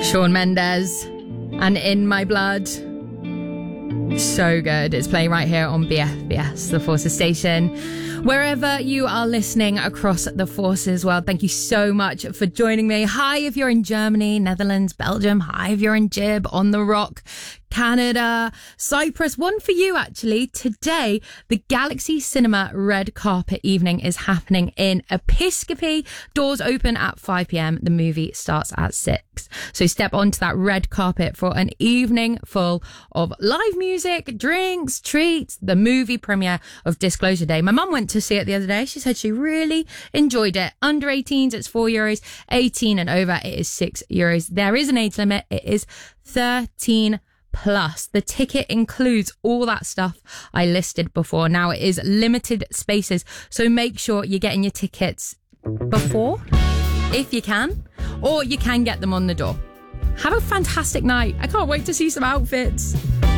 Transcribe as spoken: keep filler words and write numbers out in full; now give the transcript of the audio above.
Shawn Mendes and In My Blood. So good. It's playing right here on B F B S, the Forces station. Wherever you are listening across the Forces world, thank you so much for joining me. Hi if you're in Germany, Netherlands, Belgium. Hi if you're in Jib, on the Rock, Canada, Cyprus. One for you, actually. Today, the Galaxy Cinema Red Carpet Evening is happening in Episcopi. Doors open at five p.m. The movie starts at six. So step onto that red carpet for an evening full of live music, drinks, treats, the movie premiere of Disclosure Day. My mum went to see it the other day. She said she really enjoyed it. Under eighteens, it's four euros. eighteen and over, it is six euros. There is an age limit. It is thirteen plus. The ticket includes all that stuff I listed before. Now, it is limited spaces, so make sure you're getting your tickets before, if you can, or you can get them on the door. Have a fantastic night. I can't wait to see some outfits.